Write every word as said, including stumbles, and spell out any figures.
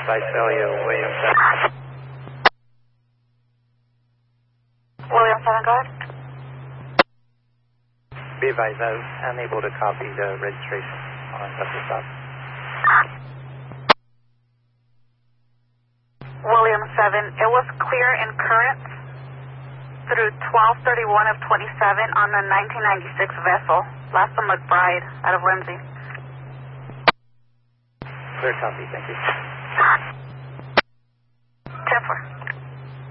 Visalia, William seven. William seven, go ahead. Be advised, I was unable to copy the registration on Vessel Stop. William seven, it was clear in current through twelve thirty-one of twenty-seven on the nineteen ninety-six vessel, Lassa McBride, out of Whimsy. Clear copy, thank you.